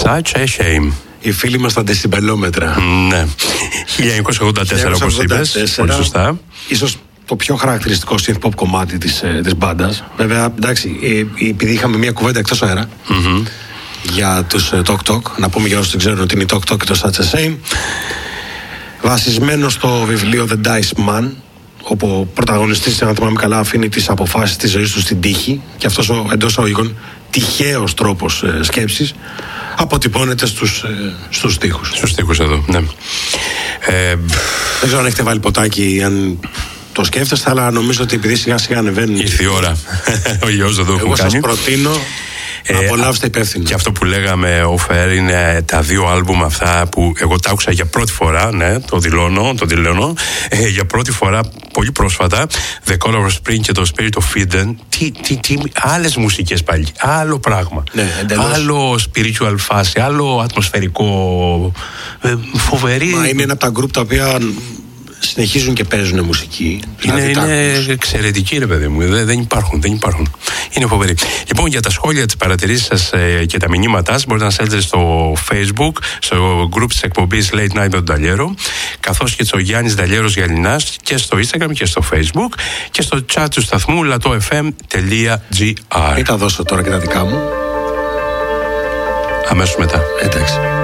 Such a shame. Οι φίλοι μας στα δεσιμπελόμετρα. Ναι. 1984 όπως είπες. Πολύ σωστά. Ίσως το πιο χαρακτηριστικό synth pop κομμάτι της μπάντας. Βέβαια, εντάξει, επειδή είχαμε μια κουβέντα εκτός αέρα για τους Tok Tok, να πούμε για όσους δεν ξέρουν ότι είναι η Tok Tok και το Such a Shame, βασισμένο στο βιβλίο The Dice Man, όπου ο πρωταγωνιστής, αν θυμάμαι καλά, αφήνει τις αποφάσεις της ζωής του στην τύχη, και αυτός ο εντός εισαγωγικών τυχαίος τρόπος σκέψης αποτυπώνεται στους στίχους. Στους στίχους εδώ, ναι. Δεν ξέρω αν έχετε βάλει ποτάκι, αν το σκέφτεστε, αλλά νομίζω ότι επειδή σιγά σιγά ανεβαίνει. Ήρθε η ώρα. Ο γιος δεν το έχουν κάνει. Εγώ σας προτείνω να απολαύσετε υπεύθυνα. Και αυτό που λέγαμε off-air είναι τα δύο άλμπουμ αυτά που εγώ τα άκουσα για πρώτη φορά, ναι, το δηλώνω, για πρώτη φορά πολύ πρόσφατα, The Color of Spring και το Spirit of Eden. Τι άλλες μουσικές πάλι, άλλο πράγμα. Ναι, άλλο spiritual φάση, άλλο ατμοσφαιρικό, φοβερή. Μα είναι ένα από τα γκρουπ τα οποία συνεχίζουν και παίζουν μουσική. Είναι εξαιρετική, ρε παιδί μου. Δεν υπάρχουν. Είναι φοβερή. Λοιπόν, για τα σχόλια, τις παρατηρήσεις σας και τα μηνύματά σας μπορείτε να στέλνετε στο Facebook, στο group της εκπομπής Late Night με τον Νταλιέρο, καθώς και στο Γιάννης Νταλιέρος Γιαλινάς, και στο Instagram και στο Facebook, και στο chat του σταθμού latofm.gr. Μην τα δώσω τώρα και τα δικά μου. Αμέσως μετά. Εντάξει.